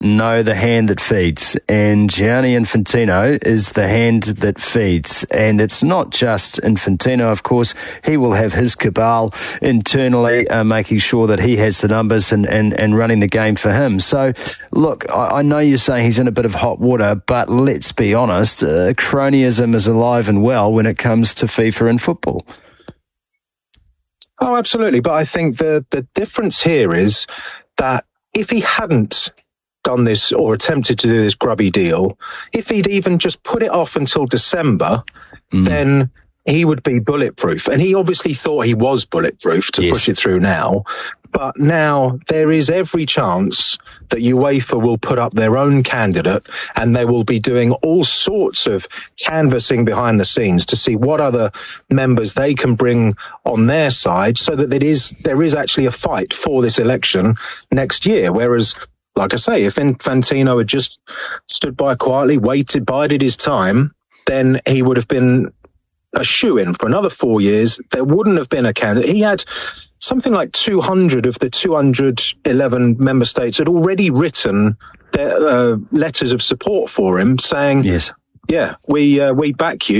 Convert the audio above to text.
know the hand that feeds, and Gianni Infantino is the hand that feeds. And it's not just Infantino, of course. He will have his cabal internally, making sure that he has the numbers and running the game for him. So, look, I know you're saying he's in a bit of hot water, but let's be honest, cronyism is alive and well when it comes to FIFA and football. Oh, absolutely. But I think the difference here is that if he hadn't done this or attempted to do this grubby deal, if he'd even just put it off until December, then he would be bulletproof. And he obviously thought he was bulletproof to push it through now. But now there is every chance that UEFA will put up their own candidate, and they will be doing all sorts of canvassing behind the scenes to see what other members they can bring on their side, so that there is actually a fight for this election next year. Whereas, like I say, if Infantino had just stood by quietly, bided his time, then he would have been a shoo-in for another 4 years. There wouldn't have been a candidate. He had something like 200 of the 211 member states had already written their letters of support for him, saying, "Yeah, we back you.